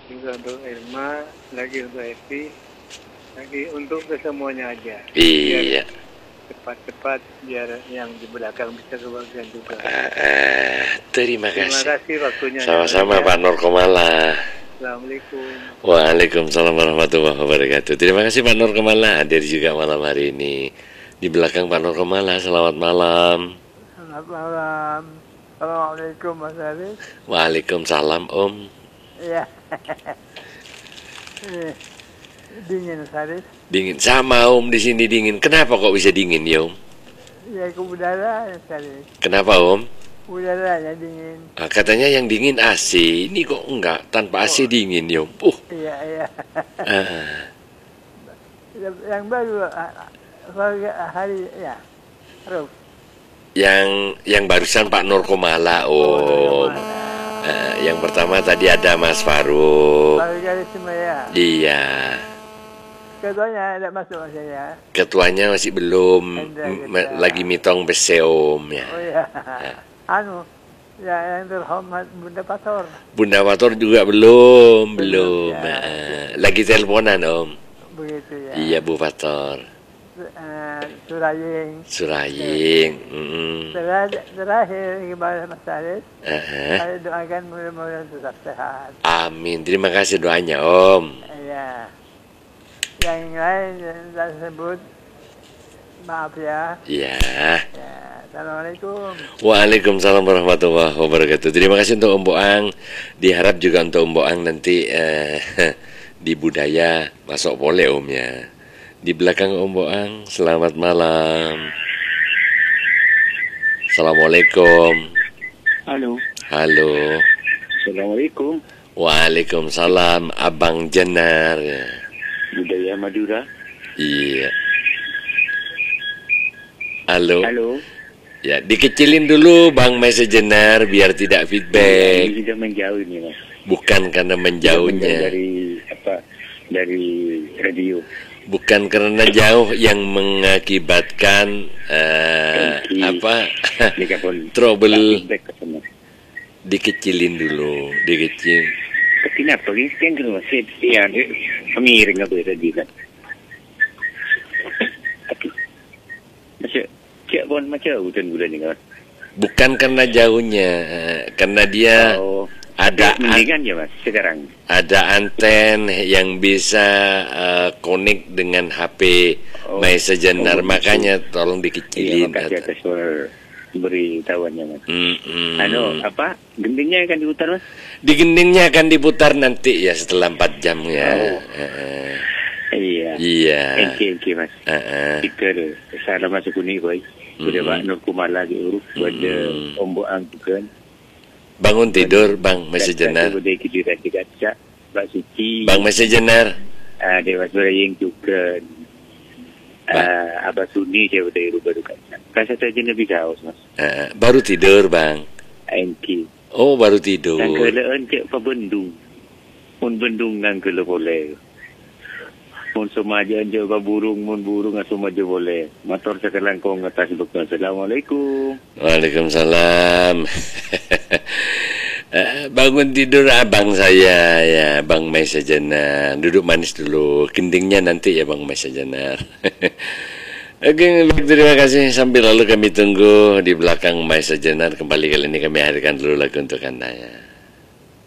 juga untuk Irma, lagi untuk Evi, lagi untuk kesemuanya aja. Iya. Cepat-cepat biar yang di belakang bisa kebagian juga. Terima Terima kasih. kasih waktunya. Sama-sama Pak Nur Komala. Assalamualaikum. Waalaikumsalam warahmatullahi wabarakatuh. Terima kasih Pak Nur Komala hadir juga malam hari ini. Di belakang Pak Nur Komala, selamat malam. Selamat malam. Assalamualaikum Mas Haris. Waalaikumsalam Om. Iya. Dingin Mas Haris. Dingin sama Om, di sini dingin. Kenapa kok bisa dingin ya Om? Ya ke udara Mas Haris. Kenapa Om? Udaranya dingin. Katanya yang dingin AC, ini kok enggak, tanpa AC dingin ya Om. Iya. Yang baru hari ya. Ruf. Yang barusan Pak Nur Komala Om. Yang pertama tadi ada Mas Faruk. Iya. Ketuanya tidak masuk Mas ya. Ketuanya masih belum, lagi mitong bese Om ya. Oh iya. Yang terhormat Bunda Pator. Bunda Pator juga belum. Ya. Lagi teleponan Om. Begitu ya. Iya Bu Pator. Suraying. Terakhir gimana Mas Haris? Saya doakan mudah-mudahan tetap sehat. Amin. Terima kasih doanya Om. Iya. Yang lain yang saya sebut maaf ya. Iya. Ya. Assalamualaikum. Waalaikumsalam warahmatullahi wabarakatuh. Terima kasih untuk Om Boang. Diharap juga untuk Om Boang nanti di budaya masuk boleh Om ya. Di belakang Om Boang, selamat malam. Assalamualaikum. Halo. Assalamualaikum. Waalaikumsalam, Abang Jenar. Budaya Madura. Iya. Halo. Ya, dikecilin dulu Bang Messenger biar tidak feedback. Ini sudah menjauh ini Mas. Bukan karena menjauhnya. Dari radio. Bukan karena jauh yang mengakibatkan trouble. Dikecilin dulu, Kenapa ini kan kalau saya pengiring apa tadi kan. Macam hutan bulan ini kan. Bukan karena jauhnya, karena dia ada ya Mas sekarang. Ada anten yang bisa connect dengan HP Messenger, makanya tolong dikecilin. Iya, makasih atas beritahuannya Mas. Gendingnya akan diputar Mas? Di gendingnya akan diputar nanti ya setelah 4 jam ya. Iya. Oke Mas. Kita salam masuk kuning boy. Sudah Pak Nur Komala diurus pada Om Boang juga. Bangun tidur Bang Messenger. Bang Messenger. Dewa Suraying juga. Abah Suni saya dari baru kan. Kasih saja lebih jauh Mas. Baru tidur Bang. Enki. Oh baru tidur. Yang kelaan ke Pabendung. Mun bendung nang kele boleh. Mun sumaja jaga burung asumaja boleh. Motor sekarang kau ngatas bekal. Assalamualaikum. Waalaikumsalam. Bangun tidur abang saya ya Bang Messenger. Duduk manis dulu. Kendingnya nanti ya Bang Messenger. Oke, terima kasih. Sambil lalu kami tunggu di belakang Messenger. Kembali kali ini kami hadirkan dulu lagu untuk Anda ya.